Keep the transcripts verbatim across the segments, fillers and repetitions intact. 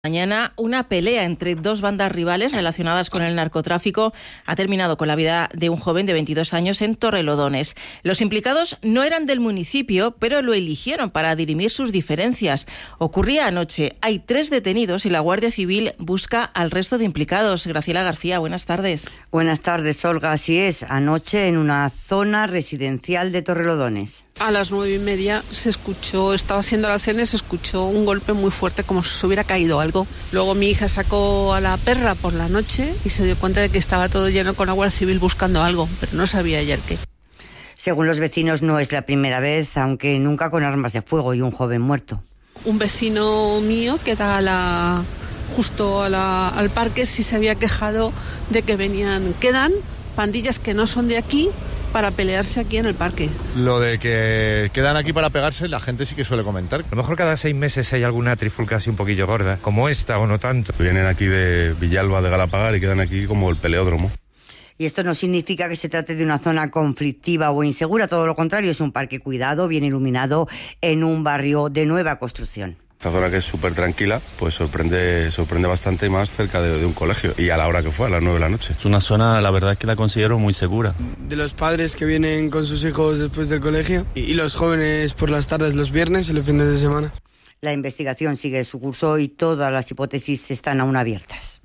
Mañana una pelea entre dos bandas rivales relacionadas con el narcotráfico ha terminado con la vida de un joven de veintidós años en Torrelodones. Los implicados no eran del municipio, pero lo eligieron para dirimir sus diferencias. Ocurría anoche. Hay tres detenidos y la Guardia Civil busca al resto de implicados. Graciela García, buenas tardes. Buenas tardes, Olga. Así es, anoche en una zona residencial de Torrelodones. A las nueve y media se escuchó, estaba haciendo la cena y se escuchó un golpe muy fuerte, como si se hubiera caído algo. Luego mi hija sacó a la perra por la noche y se dio cuenta de que estaba todo lleno con la Guardia Civil buscando algo, pero no sabía ayer qué. Según los vecinos, no es la primera vez, aunque nunca con armas de fuego y un joven muerto. Un vecino mío que da a la, justo a la, al parque sí se había quejado de que venían, quedan pandillas que no son de aquí, para pelearse aquí en el parque. Lo de que quedan aquí para pegarse, la gente sí que suele comentar. A lo mejor cada seis meses hay alguna trifulca así un poquillo gorda, como esta o no tanto. Vienen aquí de Villalba, de Galapagar, y quedan aquí como el peleódromo. Y esto no significa que se trate de una zona conflictiva o insegura, todo lo contrario, es un parque cuidado, bien iluminado, en un barrio de nueva construcción. Esta zona que es súper tranquila, pues sorprende sorprende bastante, más cerca de, de un colegio. Y a la hora que fue, a las nueve de la noche. Es una zona, la verdad es que la considero muy segura. De los padres que vienen con sus hijos después del colegio y, y los jóvenes por las tardes, los viernes y los fines de semana. La investigación sigue su curso y todas las hipótesis están aún abiertas.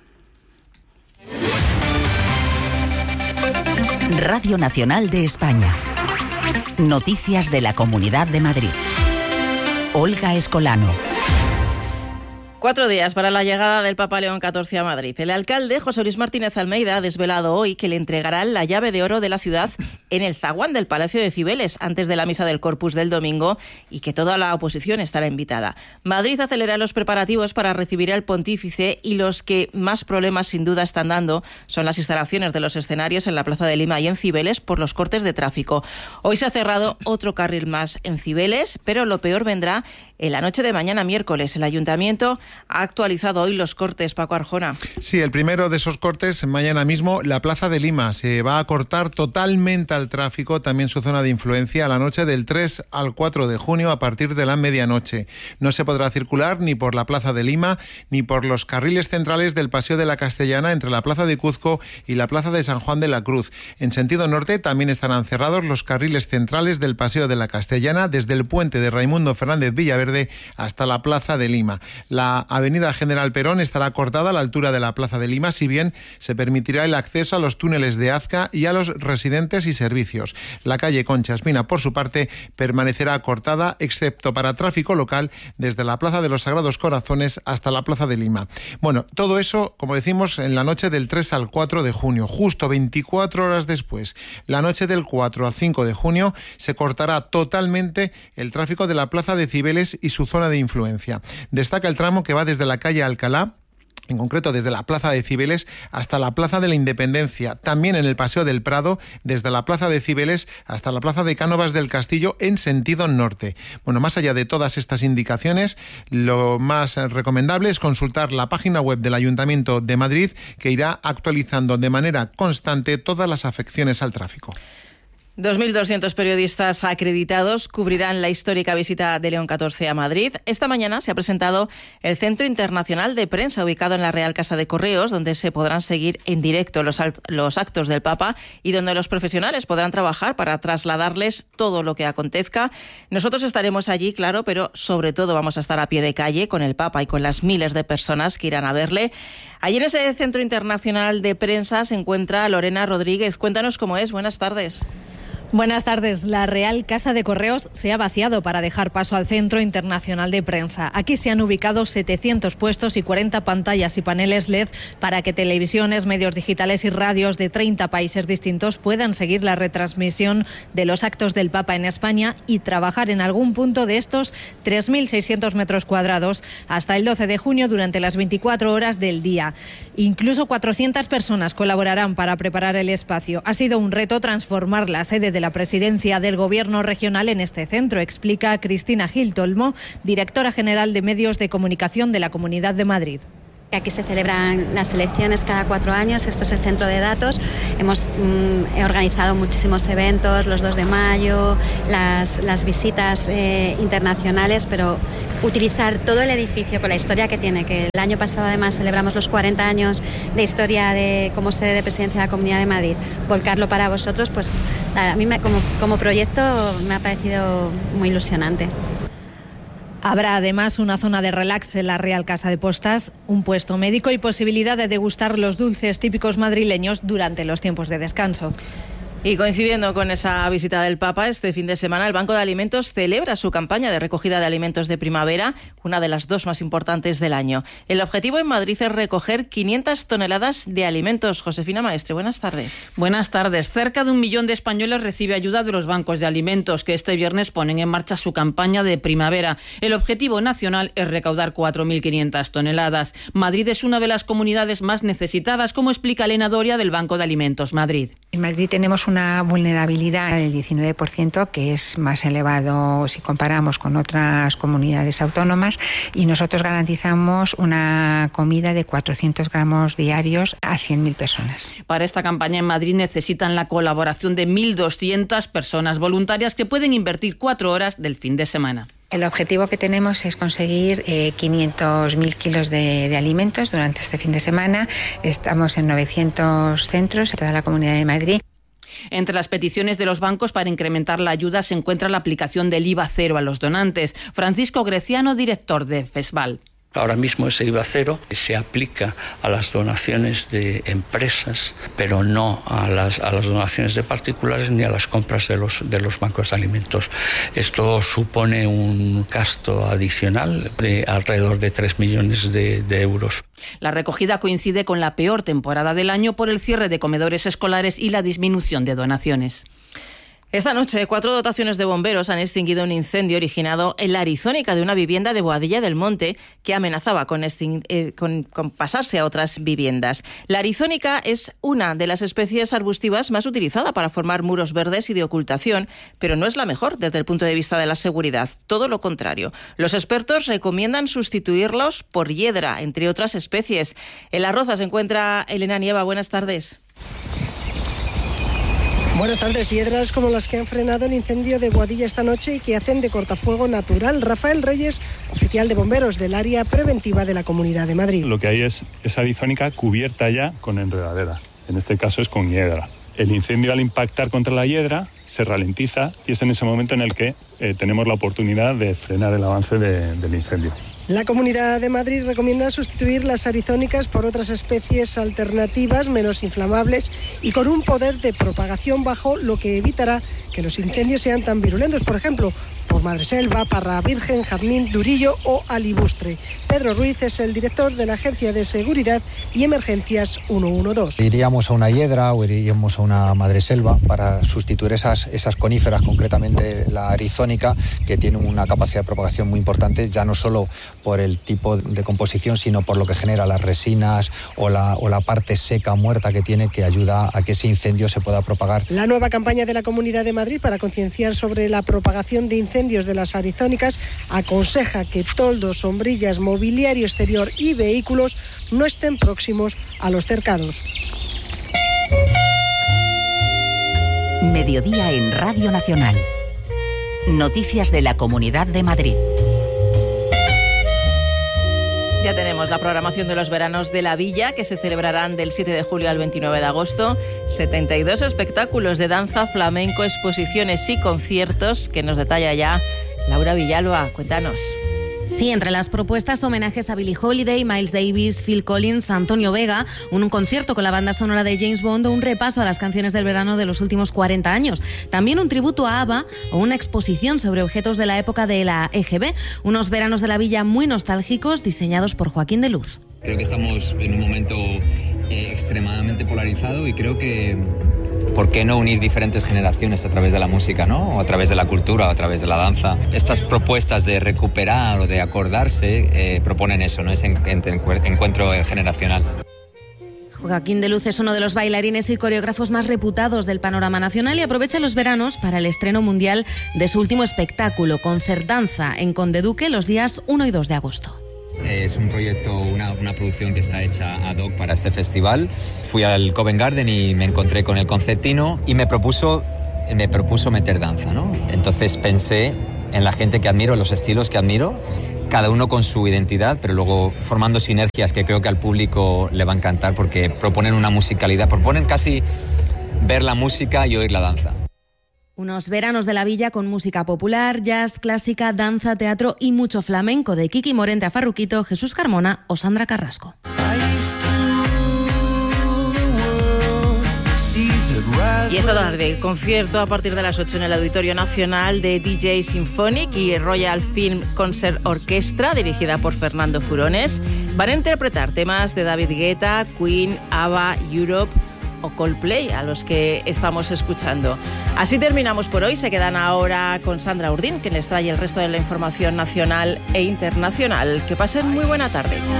Radio Nacional de España. Noticias de la Comunidad de Madrid. Olga Escolano. Cuatro días para la llegada del Papa León catorce a Madrid. El alcalde, José Luis Martínez Almeida, ha desvelado hoy que le entregarán la llave de oro de la ciudad en el zaguán del Palacio de Cibeles antes de la misa del Corpus del domingo y que toda la oposición estará invitada. Madrid acelera los preparativos para recibir al pontífice y los que más problemas sin duda están dando son las instalaciones de los escenarios en la Plaza de Lima y en Cibeles por los cortes de tráfico. Hoy se ha cerrado otro carril más en Cibeles, pero lo peor vendrá en la noche de mañana miércoles. El Ayuntamiento ha actualizado hoy los cortes, Paco Arjona. Sí, el primero de esos cortes, mañana mismo, la Plaza de Lima. Se va a cortar totalmente al tráfico, también su zona de influencia, a la noche del tres al cuatro de junio a partir de la medianoche. No se podrá circular ni por la Plaza de Lima ni por los carriles centrales del Paseo de la Castellana entre la Plaza de Cuzco y la Plaza de San Juan de la Cruz. En sentido norte también estarán cerrados los carriles centrales del Paseo de la Castellana desde el puente de Raimundo Fernández Villaverde hasta la Plaza de Lima. La Avenida General Perón estará cortada a la altura de la Plaza de Lima, si bien se permitirá el acceso a los túneles de Azca y a los residentes y servicios. La calle Concha Espina, por su parte, permanecerá cortada, excepto para tráfico local, desde la Plaza de los Sagrados Corazones hasta la Plaza de Lima. Bueno, todo eso, como decimos, en la noche del tres al cuatro de junio. Justo veinticuatro horas después, la noche del cuatro al cinco de junio, se cortará totalmente el tráfico de la Plaza de Cibeles y su zona de influencia. Destaca el tramo que va desde la calle Alcalá, en concreto desde la Plaza de Cibeles hasta la Plaza de la Independencia, también en el Paseo del Prado, desde la Plaza de Cibeles hasta la Plaza de Cánovas del Castillo en sentido norte. Bueno, más allá de todas estas indicaciones, lo más recomendable es consultar la página web del Ayuntamiento de Madrid, que irá actualizando de manera constante todas las afecciones al tráfico. dos mil doscientos periodistas acreditados cubrirán la histórica visita de León catorce a Madrid. Esta mañana se ha presentado el Centro Internacional de Prensa, ubicado en la Real Casa de Correos, donde se podrán seguir en directo los, los actos del Papa y donde los profesionales podrán trabajar para trasladarles todo lo que acontezca. Nosotros estaremos allí, claro, pero sobre todo vamos a estar a pie de calle con el Papa y con las miles de personas que irán a verle. Allí en ese Centro Internacional de Prensa se encuentra Lorena Rodríguez. Cuéntanos cómo es. Buenas tardes. Buenas tardes. La Real Casa de Correos se ha vaciado para dejar paso al Centro Internacional de Prensa. Aquí se han ubicado setecientos puestos y cuarenta pantallas y paneles L E D para que televisiones, medios digitales y radios de treinta países distintos puedan seguir la retransmisión de los actos del Papa en España y trabajar en algún punto de estos tres mil seiscientos metros cuadrados hasta el doce de junio durante las veinticuatro horas del día. Incluso cuatrocientas personas colaborarán para preparar el espacio. Ha sido un reto transformar la sede de la presidencia del Gobierno regional en este centro, explica Cristina Gil Tolmo, directora general de Medios de Comunicación de la Comunidad de Madrid. Aquí se celebran las elecciones cada cuatro años, esto es el centro de datos. Hemos mm, organizado muchísimos eventos, los dos de mayo, las, las visitas eh, internacionales, pero utilizar todo el edificio con la historia que tiene, que el año pasado además celebramos los cuarenta años de historia de como sede de presidencia de la Comunidad de Madrid, volcarlo para vosotros, pues a mí me, como, como proyecto me ha parecido muy ilusionante. Habrá además una zona de relax en la Real Casa de Postas, un puesto médico y posibilidad de degustar los dulces típicos madrileños durante los tiempos de descanso. Y coincidiendo con esa visita del Papa, este fin de semana el Banco de Alimentos celebra su campaña de recogida de alimentos de primavera, una de las dos más importantes del año. El objetivo en Madrid es recoger quinientas toneladas de alimentos. Josefina Maestre, buenas tardes. Buenas tardes. Cerca de un millón de españoles recibe ayuda de los bancos de alimentos, que este viernes ponen en marcha su campaña de primavera. El objetivo nacional es recaudar cuatro mil quinientas toneladas. Madrid es una de las comunidades más necesitadas, como explica Elena Doria del Banco de Alimentos Madrid. En Madrid tenemos una vulnerabilidad del diecinueve por ciento, que es más elevado si comparamos con otras comunidades autónomas, y nosotros garantizamos una comida de cuatrocientos gramos diarios a cien mil personas. Para esta campaña en Madrid necesitan la colaboración de mil doscientas personas voluntarias que pueden invertir cuatro horas del fin de semana. El objetivo que tenemos es conseguir eh, quinientos mil kilos de, de alimentos durante este fin de semana. Estamos en novecientos centros en toda la Comunidad de Madrid. Entre las peticiones de los bancos para incrementar la ayuda se encuentra la aplicación del I V A cero a los donantes. Francisco Greciano, director de FESVAL. Ahora mismo ese I V A cero se aplica a las donaciones de empresas, pero no a las, a las donaciones de particulares ni a las compras de los, de los bancos de alimentos. Esto supone un gasto adicional de alrededor de tres millones de, de euros. La recogida coincide con la peor temporada del año por el cierre de comedores escolares y la disminución de donaciones. Esta noche, cuatro dotaciones de bomberos han extinguido un incendio originado en la Arizónica de una vivienda de Boadilla del Monte que amenazaba con, extin- eh, con, con pasarse a otras viviendas. La Arizónica es una de las especies arbustivas más utilizada para formar muros verdes y de ocultación, pero no es la mejor desde el punto de vista de la seguridad. Todo lo contrario. Los expertos recomiendan sustituirlos por hiedra, entre otras especies. En La Roza se encuentra Elena Nieva. Buenas tardes. Buenas tardes. Hiedras como las que han frenado el incendio de Boadilla esta noche y que hacen de cortafuego natural. Rafael Reyes, oficial de bomberos del área preventiva de la Comunidad de Madrid. Lo que hay es esa arizónica cubierta ya con enredadera. En este caso es con hiedra. El incendio, al impactar contra la hiedra, se ralentiza y es en ese momento en el que eh, tenemos la oportunidad de frenar el avance de, del incendio. La Comunidad de Madrid recomienda sustituir las arizónicas por otras especies alternativas menos inflamables y con un poder de propagación bajo, lo que evitará que los incendios sean tan virulentos, por ejemplo, por madreselva, parra virgen, jazmín, durillo o alibustre. Pedro Ruiz es el director de la Agencia de Seguridad y Emergencias ciento doce. Iríamos a una hiedra o iríamos a una madreselva para sustituir esas, esas coníferas, concretamente la arizónica, que tiene una capacidad de propagación muy importante, ya no solo por el tipo de composición, sino por lo que genera las resinas o la, o la parte seca, muerta que tiene, que ayuda a que ese incendio se pueda propagar. La nueva campaña de la Comunidad de Madrid para concienciar sobre la propagación de incendios de las arizónicas aconseja que toldos, sombrillas, mobiliario exterior y vehículos no estén próximos a los cercados. Mediodía en Radio Nacional. Noticias de la Comunidad de Madrid. Ya tenemos la programación de los veranos de la Villa, que se celebrarán del siete de julio al veintinueve de agosto. setenta y dos espectáculos de danza, flamenco, exposiciones y conciertos que nos detalla ya Laura Villalba. Cuéntanos. Sí, entre las propuestas, homenajes a Billie Holiday, Miles Davis, Phil Collins, Antonio Vega, un, un concierto con la banda sonora de James Bond o un repaso a las canciones del verano de los últimos cuarenta años. También un tributo a ABBA o una exposición sobre objetos de la época de la E G B. Unos veranos de la Villa muy nostálgicos diseñados por Joaquín de Luz. Creo que estamos en un momento eh, extremadamente polarizado y creo que ¿por qué no unir diferentes generaciones a través de la música, ¿no? O a través de la cultura, o a través de la danza? Estas propuestas de recuperar o de acordarse eh, proponen eso, ¿no? Ese encuentro generacional. Joaquín de Luz es uno de los bailarines y coreógrafos más reputados del panorama nacional y aprovecha los veranos para el estreno mundial de su último espectáculo, Concertdanza, en Conde Duque, los días uno y dos de agosto. Es un proyecto, una, una producción que está hecha ad hoc para este festival. Fui al Covent Garden y me encontré con el concertino y me propuso, me propuso meter danza, ¿no? Entonces pensé en la gente que admiro, en los estilos que admiro cada uno con su identidad, pero luego formando sinergias que creo que al público le va a encantar porque proponen una musicalidad, proponen casi ver la música y oír la danza. Unos veranos de la villa con música popular, jazz, clásica, danza, teatro y mucho flamenco, de Kiki Morente a Farruquito, Jesús Carmona o Sandra Carrasco. Y esta tarde, concierto a partir de las ocho en el Auditorio Nacional de D J Symphonic y Royal Film Concert Orchestra, dirigida por Fernando Furones. Van a interpretar temas de David Guetta, Queen, ABBA, Europe o Coldplay, a los que estamos escuchando. Así terminamos por hoy. Se quedan ahora con Sandra Urdín, que les trae el resto de la información nacional e internacional. Que pasen muy buena tarde.